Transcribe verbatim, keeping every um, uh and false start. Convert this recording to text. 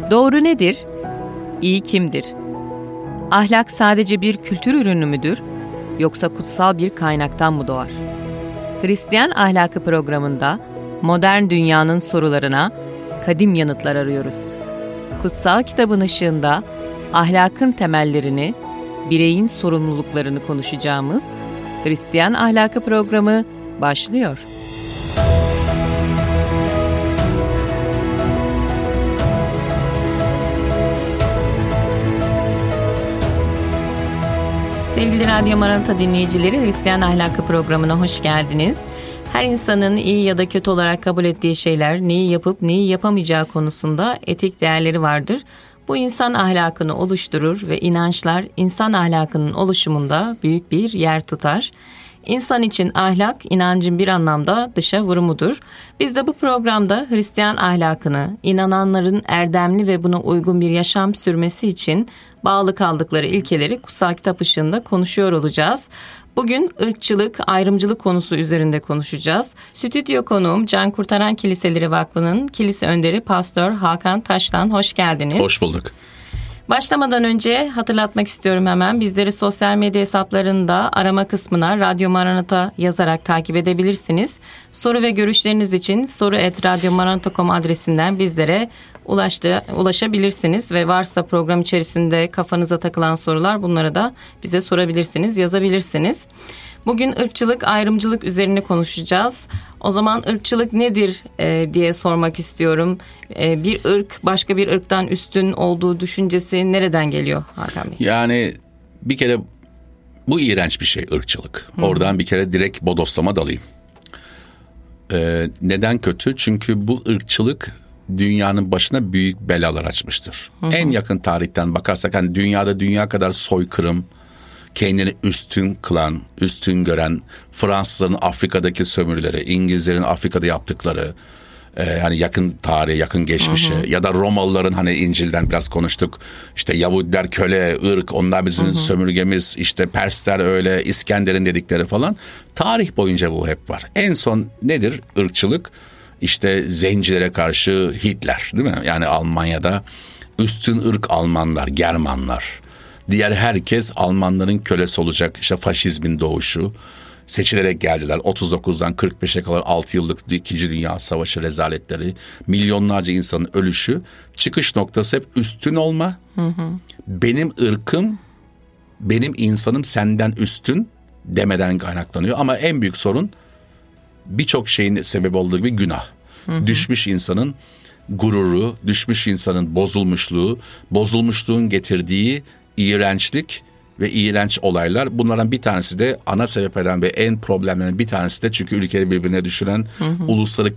Doğru nedir? İyi kimdir? Ahlak sadece bir kültür ürünü müdür? Yoksa kutsal bir kaynaktan mı doğar? Hristiyan Ahlakı programında modern dünyanın sorularına kadim yanıtlar arıyoruz. Kutsal kitabın ışığında ahlakın temellerini, bireyin sorumluluklarını konuşacağımız Hristiyan Ahlakı programı başlıyor. Sevgili Radyo Maranatha dinleyicileri, Hristiyan Ahlakı programına hoş geldiniz. Her insanın iyi ya da kötü olarak kabul ettiği şeyler, neyi yapıp neyi yapamayacağı konusunda etik değerleri vardır. Bu insan ahlakını oluşturur ve inançlar insan ahlakının oluşumunda büyük bir yer tutar. İnsan için ahlak, inancın bir anlamda dışa vurumudur. Biz de bu programda Hristiyan ahlakını, inananların erdemli ve buna uygun bir yaşam sürmesi için bağlı kaldıkları ilkeleri kutsal kitap ışığında konuşuyor olacağız. Bugün ırkçılık, ayrımcılık konusu üzerinde konuşacağız. Stüdyo konuğum Can Kurtaran Kiliseleri Vakfı'nın kilise önderi Pastör Hakan Taş'tan hoş geldiniz. Hoş bulduk. Başlamadan önce hatırlatmak istiyorum hemen. Bizleri sosyal medya hesaplarında arama kısmına Radyo Maranatha yazarak takip edebilirsiniz. Soru ve görüşleriniz için soru et radyo maranatha nokta com adresinden bizlere ulaştı, ulaşabilirsiniz. Ve varsa program içerisinde kafanıza takılan sorular, bunları da bize sorabilirsiniz, yazabilirsiniz. Bugün ırkçılık, ayrımcılık üzerine konuşacağız. O zaman ırkçılık nedir e, diye sormak istiyorum. E, bir ırk başka bir ırktan üstün olduğu düşüncesi nereden geliyor Hakan Bey? Yani bir kere bu iğrenç bir şey, ırkçılık. Hı. Oradan bir kere direkt bodoslama dalayım. E, neden kötü? Çünkü bu ırkçılık dünyanın başına büyük belalar açmıştır. Hı hı. En yakın tarihten bakarsak hani dünyada dünya kadar soykırım, kendini üstün kılan, üstün gören Fransızların Afrika'daki sömürüleri, İngilizlerin Afrika'da yaptıkları, e, hani yakın tarihe, yakın geçmişe, hı hı. ya da Romalıların, hani İncil'den biraz konuştuk, işte Yahudiler köle, ırk, onlar bizim hı hı. sömürgemiz, işte Persler öyle, İskender'in dedikleri falan. Tarih boyunca bu hep var. En son nedir ırkçılık? İşte zencilere karşı Hitler, değil mi? Yani Almanya'da üstün ırk Almanlar, Germanlar. Diğer herkes Almanların kölesi olacak. İşte faşizmin doğuşu. Seçilerek geldiler. otuz dokuzdan kırk beşe kadar altı yıllık İkinci Dünya Savaşı rezaletleri. Milyonlarca insanın ölüşü. Çıkış noktası hep üstün olma. Hı hı. Benim ırkım, benim insanım senden üstün demeden kaynaklanıyor. Ama en büyük sorun birçok şeyin sebebi olduğu gibi günah. Hı hı. Düşmüş insanın gururu, düşmüş insanın bozulmuşluğu, bozulmuşluğun getirdiği iğrençlik ve iğrenç olaylar. Bunlardan bir tanesi de ana sebep eden ve en problemlerin bir tanesi de çünkü ülkeleri birbirine düşüren hı hı. ulusları